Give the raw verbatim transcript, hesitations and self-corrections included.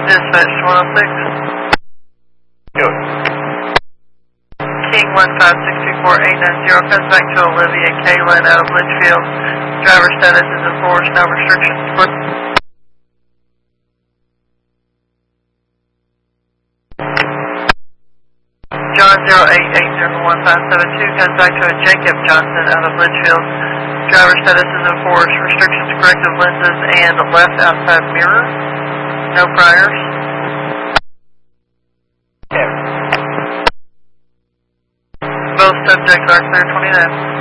Dispatch one oh six. Good. King one five six two four eight nine zero comes back to Olivia Kaylin out of Litchfield. Driver status is enforced, no restrictions. John zero eight eight zero one five seven two comes back to a Jacob Johnson out of Litchfield. Driver status is enforced, restrictions, corrective lenses, and left outside mirror. No priors. Okay. Both subjects are clear twenty-nine.